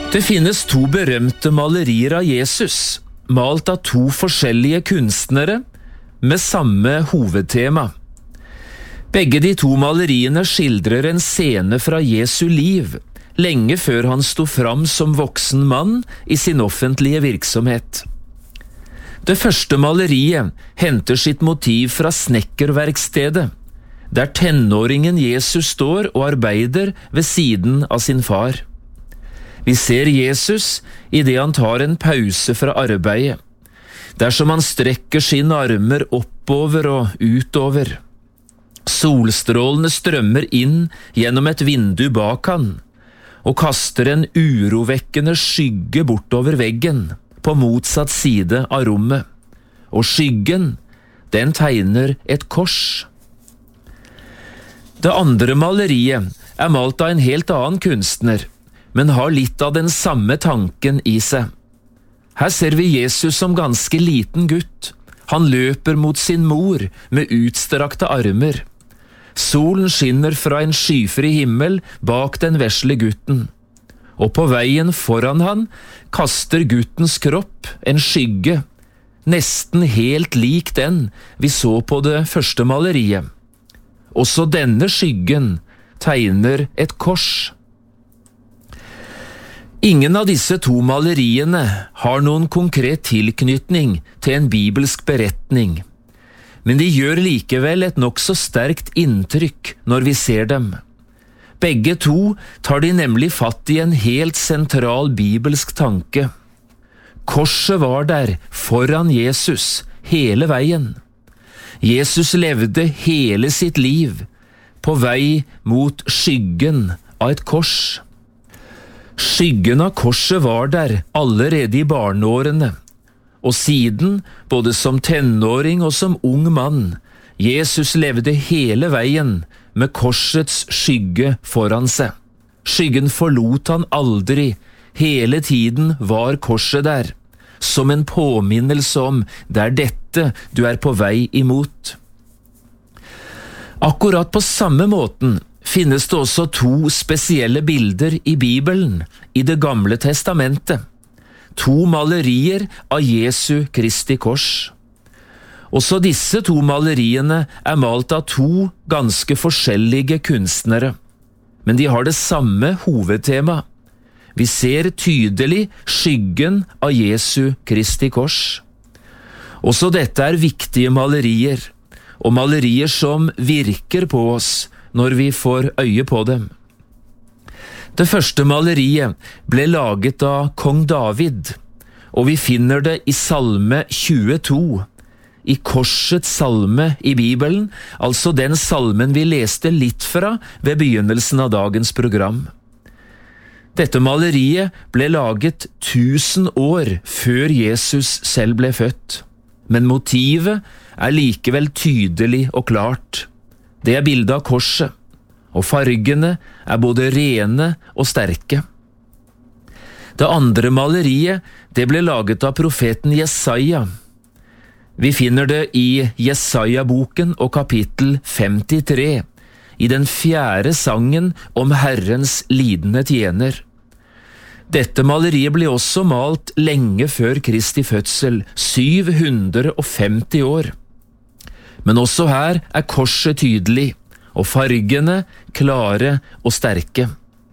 Det finnes to berømte malerier av Jesus, malt av to forskjellige kunstnere, med samme hovedtema. Begge de to maleriene skildrer en scene fra Jesu liv, lenge før han sto fram som voksen mann i sin offentlige virksomhet. Det første maleriet henter sitt motiv fra snekkerverkstedet, der tenåringen Jesus står og arbeider ved siden av sin far. Vi ser Jesus i det han tar en pause fra arbeidet, dersom han strekker sine armer oppover og utover. Solstrålene strømmer inn gjennom et vindu bak han, og kaster en urovekkende skygge bortover veggen, på motsatt side av rommet, og skyggen, den tegner et kors. Det andre maleriet er malt av en helt annen kunstner, men har litt av den samme tanken i seg. Her ser vi Jesus som ganske liten gutt. Han løper mot sin mor med utstrakte armer. Solen skinner fra en skyfri himmel bak den vesle gutten, og på veien foran han kaster guttens kropp en skygge, nesten helt lik den vi så på det første maleriet. Også denne skyggen tegner et kors. Ingen av disse to maleriene har noen konkret tilknytning til en bibelsk beretning, men de gjør likevel et nokså sterkt inntrykk når vi ser dem. Begge to tar de nemlig fatt i en helt sentral bibelsk tanke. Korset var der foran Jesus hele veien. Jesus levde hele sitt liv på vei mot skyggen av et kors. Skyggen av korset var der allerede i barneårene, og siden, både som tenåring og som ung mann, Jesus levde hele veien med korsets skygge foran seg. Skyggen forlot han aldri, hele tiden var korset der, som en påminnelse om det er dette du er på vei imot. Akkurat på samme måten finnes det også to spesielle bilder i Bibelen, i Det gamle testamentet. To malerier av Jesu Kristi kors. Også disse to maleriene er malt av to ganske forskjellige kunstnere, men de har det samme hovedtema. Vi ser tydelig skyggen av Jesu Kristi kors. Også dette er viktige malerier, og malerier som virker på oss når vi får øye på dem. Det første maleriet ble laget av kong David, og vi finner det i Salme 22, i korsets salme i Bibelen, altså den salmen vi leste litt fra ved begynnelsen av dagens program. Dette maleriet ble laget 1000 år før Jesus selv ble født, men motivet er likevel tydelig og klart. Det er bildet av korset, og fargene er både rene og sterke. Det andre maleriet, det ble laget av profeten Jesaja. Vi finner det i Jesaja-boken og kapittel 53, i den 4. sangen om Herrens lidende tjener. Dette maleriet ble også malt lenge før Kristi fødsel, 750 år. Men også her er korset tydelig, og fargene klare og sterke.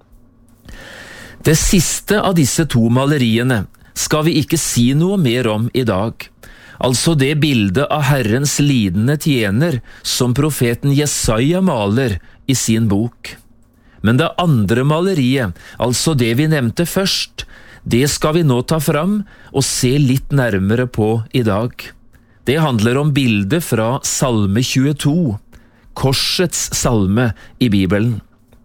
Det siste av disse to maleriene skal vi ikke si noe mer om i dag, altså det bildet av Herrens lidende tjener som profeten Jesaja maler i sin bok. Men det andre maleriet, altså det vi nevnte først, det skal vi nå ta fram og se litt nærmere på i dag. Det handler om bildet fra Salme 22, korsets salme i Bibelen.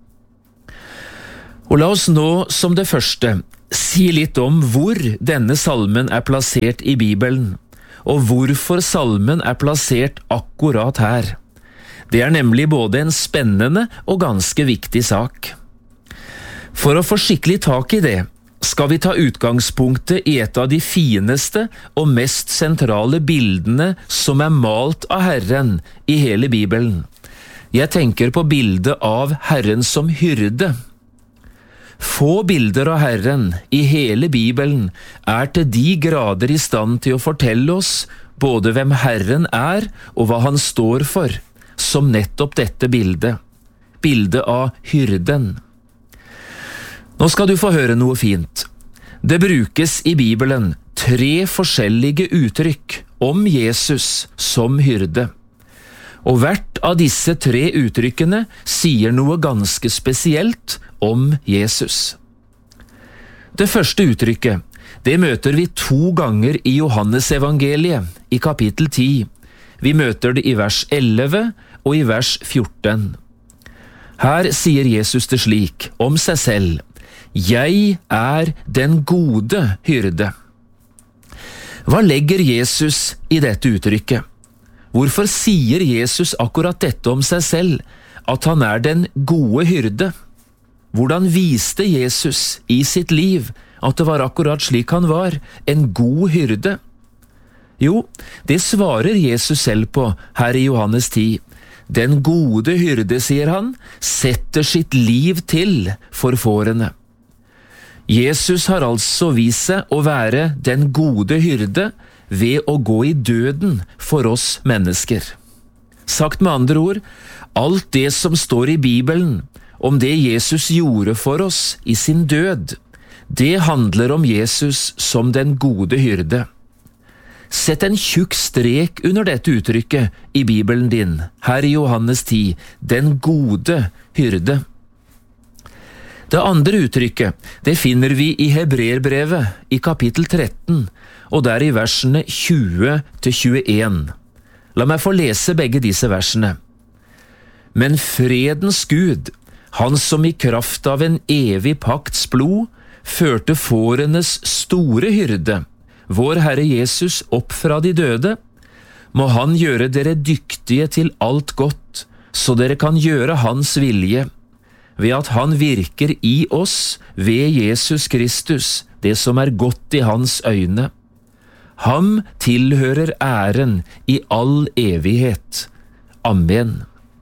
Og la oss nå, som det første, si litt om hvor denne salmen er plassert i Bibelen, og hvorfor salmen er plassert akkurat her. Det er nemlig både en spennende og ganske viktig sak. For å få skikkelig tak i det, skal vi ta utgangspunktet i et av de fineste og mest sentrale bildene som er malt av Herren i hele Bibelen. Jeg tenker på bildet av Herren som hyrde. Få bilder av Herren i hele Bibelen til de grader i stand til å fortelle oss både hvem Herren og hva han står for, som nettopp dette bildet av hyrden. Nå skal du få høre noe fint. Det brukes i Bibelen 3 forskjellige uttrykk om Jesus som hyrde. Og hvert av disse 3 uttrykkene sier noe ganske spesielt om Jesus. Det første uttrykket, det møter vi 2 ganger i Johannes evangeliet, i kapittel 10. Vi møter det i vers 11 og i vers 14. Her sier Jesus det slik om seg selv: «Jeg den gode hyrde». Hva legger Jesus i dette uttrykket? Hvorfor sier Jesus akkurat dette om seg selv, at han den gode hyrde? Hvordan viste Jesus i sitt liv at det var akkurat slik han var, en god hyrde? Jo, det svarer Jesus selv på her i Johannes 10. Den gode hyrde, sier han, setter sitt liv til for fårene. Jesus har altså vist seg å være den gode hyrde ved å gå i døden for oss mennesker. Sagt med andre ord, alt det som står i Bibelen om det Jesus gjorde for oss i sin død, det handler om Jesus som den gode hyrde. Sett en tjukk strek under dette uttrykket i Bibelen din, her i Johannes 10, den gode hyrde. Det andre uttrykket, det finner vi i Hebreerbrevet i kapittel 13, og der i versene 20-21. La meg få lese begge disse versene. Men fredens Gud, han som i kraft av en evig pakts blod førte fårenes store hyrde, vår Herre Jesus, opp fra de døde, må han gjøre dere dyktige til alt godt, så dere kan gjøre hans vilje, ved at han virker i oss ved Jesus Kristus, det som godt i hans øyne. Ham tilhører æren i all evighet. Amen.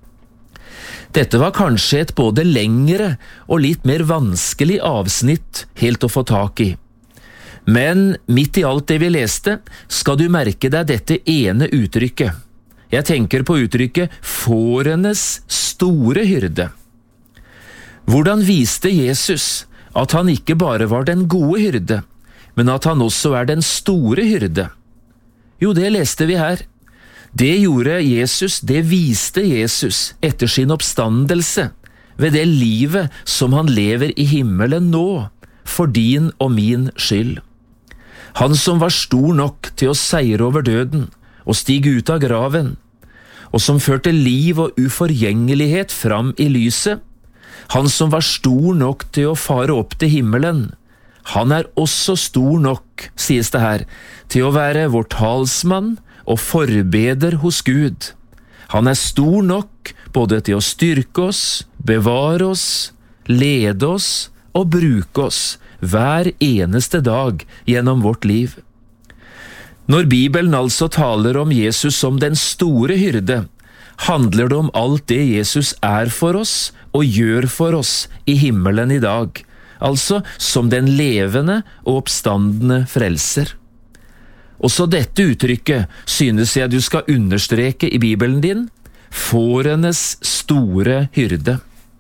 Dette var kanskje et både lengre og litt mer vanskelig avsnitt helt å få tak i. Men midt i alt det vi leste, skal du merke deg dette ene uttrykket. Jeg tenker på uttrykket «fårenes store hyrde». Hvordan viste Jesus at han ikke bare var den gode hyrde, men at han også den store hyrde? Jo, det leste vi her. Det gjorde Jesus, det viste Jesus etter sin oppstandelse, ved det livet som han lever i himmelen nå, for din og min skyld. Han som var stor nok til å seire over døden og stige ut av graven, og som førte liv og uforgjengelighet fram i lyset, han som var stor nok til å fare opp til himmelen, han også stor nok, sies det her, til å være vår talsmann og forbeder hos Gud. Han stor nok både til å styrke oss, bevare oss, lede oss og bruke oss hver eneste dag gjennom vårt liv. Når Bibelen altså taler om Jesus som den store hyrde, handler det om alt det Jesus for oss og gjør for oss i himmelen i dag, altså som den levende og oppstandende frelser. Også dette uttrykket synes jeg du skal understreke i Bibelen din, fårenes store hyrde.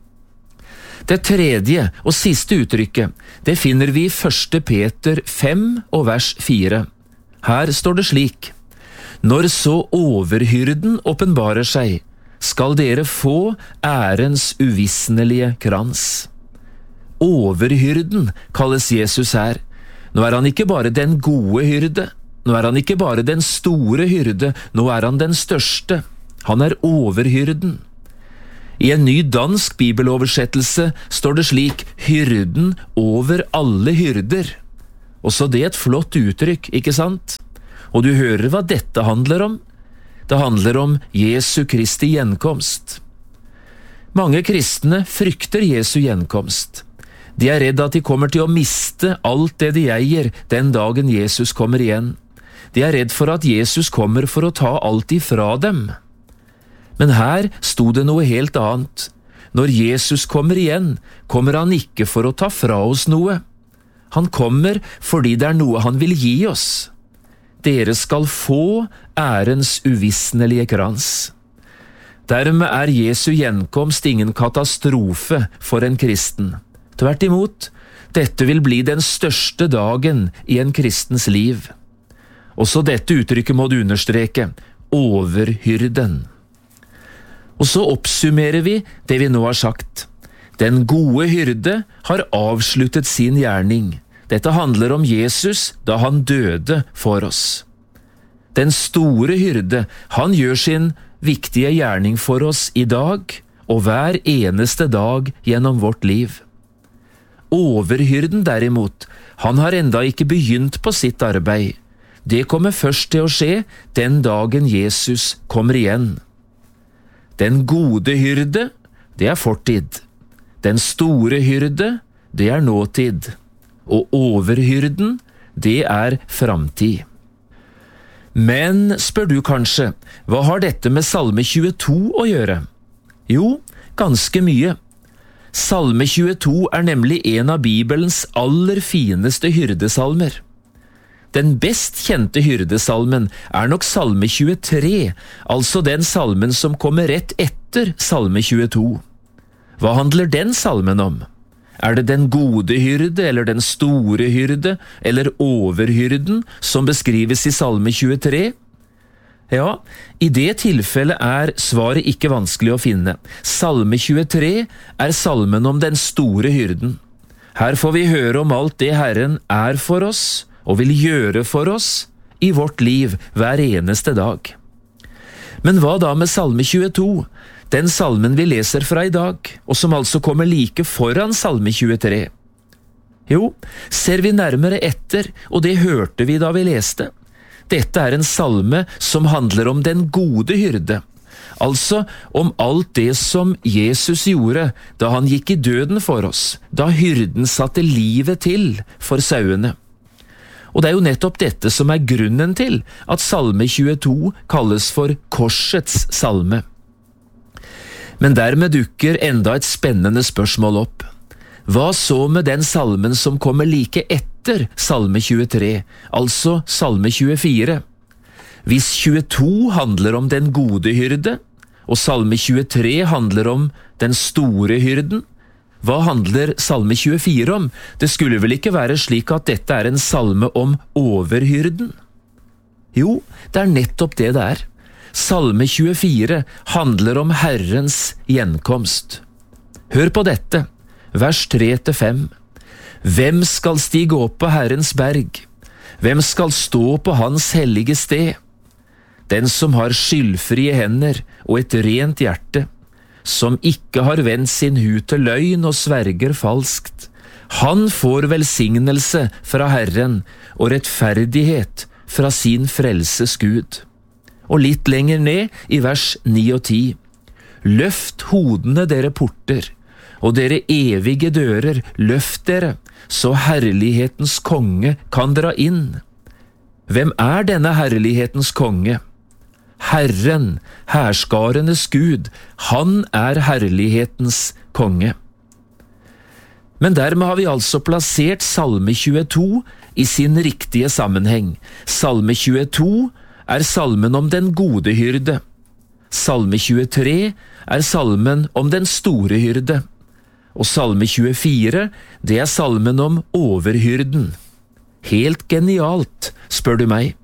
Det tredje og siste uttrykket, det finner vi i 1. Peter 5 og vers 4. Her står det slik: Når så overhyrden åpenbarer seg, skal dere få ærens uvisnelige krans. Overhyrden kalles Jesus her. Nå han ikke bare den gode hyrde, nå han ikke bare den store hyrde, nå han den største. Han overhyrden. I en ny dansk bibeloversettelse står det slik: hyrden over alle hyrder. Også det et flott uttrykk, ikke sant? Og du hører hva dette handler om. Det handler om Jesu Kristi gjenkomst. Mange kristne frykter Jesu gjenkomst. De redd at de kommer til å miste alt det de eier den dagen Jesus kommer igjen. De redd for at Jesus kommer for å ta alt ifra dem. Men her sto det noe helt annet. Når Jesus kommer igjen, kommer han ikke for å ta fra oss noe. Han kommer fordi det er noe han vil gi oss. Dere skal få ærens uvisnelige krans. Dermed er Jesu gjenkomst ingen katastrofe for en kristen. Tvert imot, dette vil bli den største dagen i en kristens liv. Også dette uttrykket må du understreke, overhyrden. Og så oppsummerer vi det vi nå har sagt. Den gode hyrde har avsluttet sin gjerning. Dette handler om Jesus da han døde for oss. Den store hyrde, han gjør sin viktige gjerning for oss i dag og hver eneste dag gjennom vårt liv. Overhyrden derimot, han har enda ikke begynt på sitt arbeid. Det kommer først til å skje den dagen Jesus kommer igjen. Den gode hyrde, det er fortid. Den store hyrde, det er nåtid. Og overhyrden, det er framtid. Men, spør du kanskje, hva har dette med Salme 22 å gjøre? Jo, ganske mye. Salme 22 er nemlig en av Bibelens aller fineste hyrdesalmer. Den best kjente hyrdesalmen er nok Salme 23, altså den salmen som kommer rett etter Salme 22. Hva handler den salmen om? Er det den gode hyrde, eller den store hyrde, eller overhyrden som beskrives i Salme 23? Ja, i det tilfellet er svaret ikke vanskelig å finne. Salme 23 er salmen om den store hyrden. Her får vi høre om alt det Herren er for oss, og vil gjøre for oss i vårt liv hver eneste dag. Men hva da med Salme 22? Den salmen vi leser fra i dag, og som altså kommer like foran Salme 23. Jo, ser vi nærmere etter, og det hørte vi da vi leste. Dette er en salme som handler om den gode hyrde, altså om alt det som Jesus gjorde da han gikk i døden for oss, da hyrden satte livet til for sauene. Og det er jo nettopp dette som er grunnen til at Salme 22 kalles for Korsets salme. Men dermed dukker enda et spennende spørsmål opp. Hva så med den salmen som kommer like etter Salme 23, altså Salme 24? Hvis 22 handler om den gode hyrde, og Salme 23 handler om den store hyrden, hva handler Salme 24 om? Det skulle vel ikke være slik at dette er en salme om overhyrden? Jo, det er nettopp det det er. Salme 24 handler om Herrens gjenkomst. Hør på dette, vers 3-5. Hvem skal stige opp på Herrens berg? Hvem skal stå på hans hellige sted? Den som har skyldfrie hender og et rent hjerte, som ikke har vendt sin hud til løgn og sverger falskt. Han får velsignelse fra Herren og rettferdighet fra sin frelses Gud. Og litt lenger ned i vers 9 og 10. Løft hodene dere porter, og dere evige dører, løft dere, så herlighetens konge kan dra inn. Hvem er denne herlighetens konge? Herren, herskarenes Gud, han er herlighetens konge. Men dermed har vi altså plassert Salme 22 i sin riktige sammenheng. Salme 22 er salmen om den gode hyrde. Salme 23 er salmen om den store hyrde. Og Salme 24, det er salmen om overhyrden. Helt genialt, spør du meg.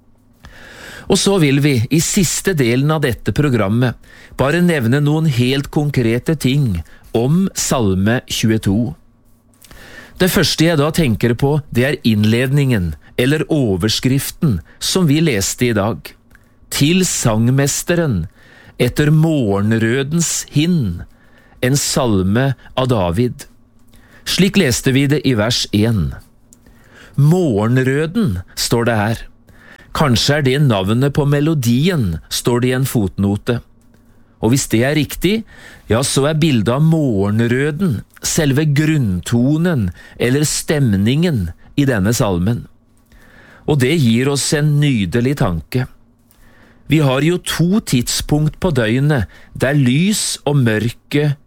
Og så vil vi, i siste delen av dette programmet, bare nevne noen helt konkrete ting om Salme 22. Det første jeg da tenker på, det er innledningen, eller overskriften, som vi leste i dag. Til sangmesteren, etter morgenrødens hinn, en salme av David. Slik leste vi det i vers 1. Morgenrøden, står det her. Kanskje er det navnet på melodien, står det i en fotnote. Og hvis det er riktig, ja, så er bildet av morgenrøden selve grunntonen eller stemningen i denne salmen. Og det gir oss en nydelig tanke. Vi har jo 2 tidspunkt på døgnet der lys og mørke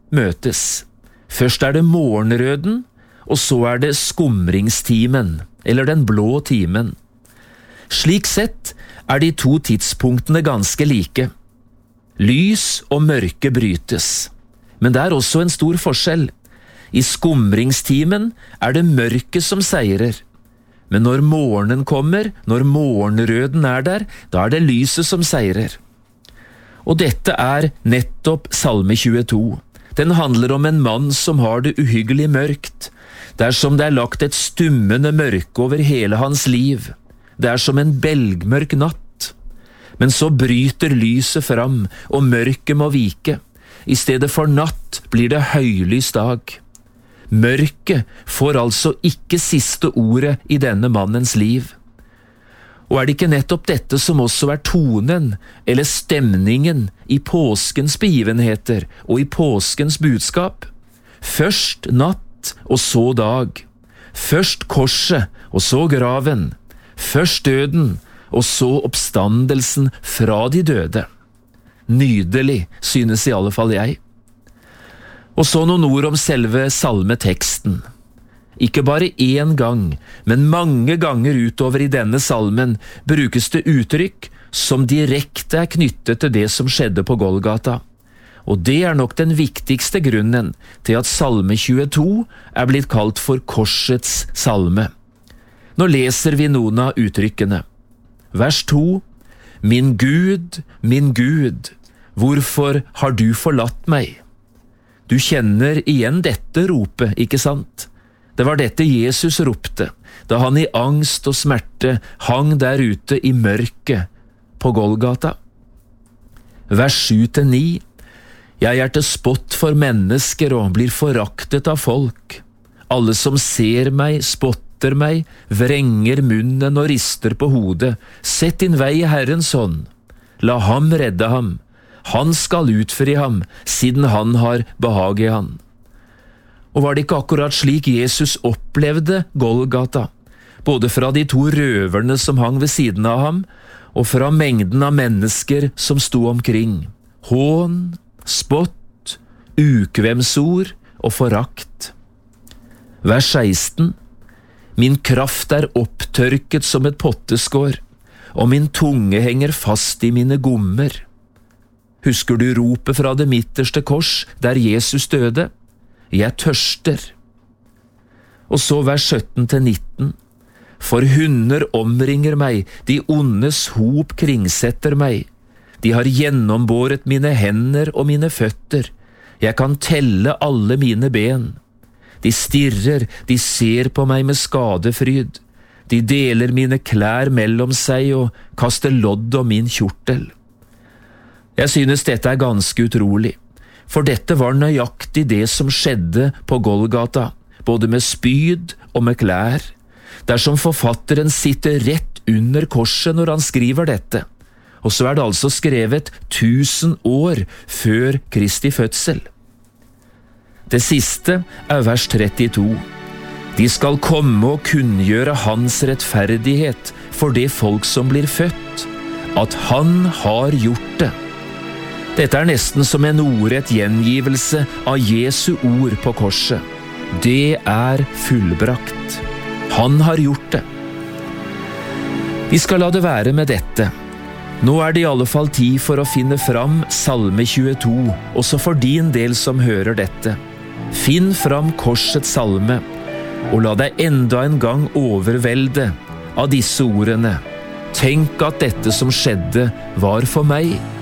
møtes. Først det morgenrøden, og så det skumringstimen, eller den blå timen. Slik sett de to tidspunktene ganske like. Lys og mørke brytes. Men det også en stor forskjell. I skumringstimen det mørket som seirer. Men når morgenen kommer, når morgenrøden der, da det lyset som seirer. Og dette nettopp Salme 22. Den handler om en mann som har det uhyggelig mørkt. Det som det lagt et stummende mørke over hele hans liv. Det som en belgmørk natt. Men så bryter lyset fram, og mørket må vike. I stedet for natt blir det høylys dag. Mørket får altså ikke siste ordet i denne mannens liv. Og det ikke nettopp dette som også tonen, eller stemningen, i påskens begivenheter og i påskens budskap? Først natt, og så dag. Først korset, og så graven. Først døden, og så oppstandelsen fra de døde. Nydelig, synes i alle fall jeg. Og så noen ord om selve salmeteksten. Ikke bare én gang, men mange ganger utover i denne salmen brukes det uttrykk som direkte knyttet til det som skjedde på Golgata. Og det nok den viktigste grunnen til at Salme 22 blitt kalt for korsets salme. Nå leser vi noen av uttrykkene. Vers 2. Min Gud, hvorfor har du forlatt meg? Du kjenner igjen dette ropet, ikke sant? Det var dette Jesus ropte, da han i angst og smerte hang der ute i mørket på Golgata. Vers 7-9. Jeg til spott for mennesker og blir foraktet av folk. Alle som ser meg, spotter meg, vrenger munnen og rister på hodet. Sett din vei i Herrens hånd. La ham redde ham. Han skal utfri ham, siden han har behag i han. Og var det ikke akkurat slik Jesus opplevde Golgata, både fra de to røverne som hang ved siden av ham, og fra mengden av mennesker som sto omkring? Hån, spott, ukvemsord og forakt. Vers 16. Min kraft opptørket som et potteskår, og min tunge henger fast i mine gommer. Husker du ropet fra det midterste kors, der Jesus døde? Jeg tørster. Og så vers 17-19. For hunder omringer meg, de ondes hop kringsetter meg. De har gjennombåret mine hender og mine føtter. Jeg kan telle alle mine ben. De stirrer, de ser på meg med skadefryd. De deler mine klær mellom seg og kaster lodd om min kjortel. Jeg synes dette ganske utrolig, for dette var nøyaktig det som skjedde på Golgata, både med spyd og med klær. Dersom forfatteren sitter rett under korset når han skriver dette, og så det altså skrevet 1000 år før Kristi fødsel. Det siste vers 32. De skal komme og kunngjøre hans rettferdighet for det folk som blir født, at han har gjort det. Dette nesten som en ordrett gjengivelse av Jesu ord på korset. Det fullbrakt. Han har gjort det. Vi skal la det være med dette. Nå det i alle fall tid for å finne fram Salme 22, også for din del som hører dette. Finn fram korsets salme, og la deg enda en gang overvelde av disse ordene. Tenk at dette som skjedde var for meg.